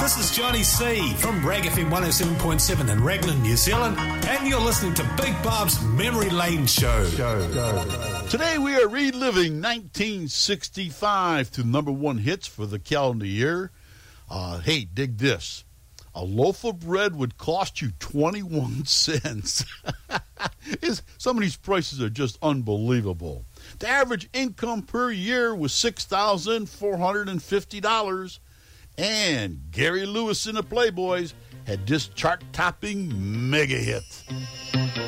This is Johnny C. from Rag FM 107.7 in Raglan, New Zealand, and you're listening to Big Bob's Memory Lane Show. Today we are reliving 1965 to number one hits for the calendar year. Hey, dig this. A loaf of bread would cost you 21 cents. Some of these prices are just unbelievable. The average income per year was $6,450. And Gary Lewis and the Playboys had this chart-topping mega hit.